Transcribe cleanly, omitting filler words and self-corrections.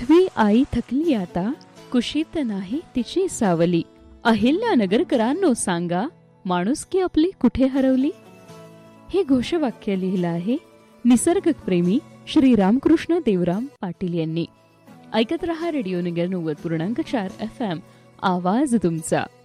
पूर्वी आई थकली आता, कुशीत नाही तिची सावली. अहिल्यानगरकरांनो सांगा, माणुसकी आपली कुठे हरवली. हे घोषवाक्य लिहिलं आहे निसर्गप्रेमी श्री रामकृष्ण देवराम पाटील यांनी. ऐकत रहा रेडिओ नगर 90.4 FM, आवाज तुमचा.